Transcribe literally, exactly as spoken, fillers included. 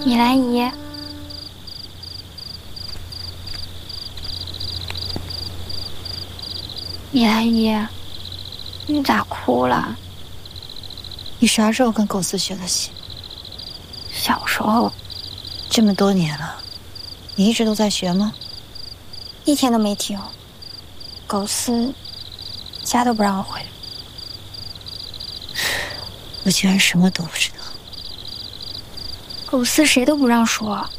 米兰姨，米兰姨，你咋哭了？ 你啥时候跟狗四学的戏？ 小时候， 这么多年了，你一直都在学吗？ 一天都没停。狗四，家都不让我回。 我居然什么都不知道。 狗四谁都不让说。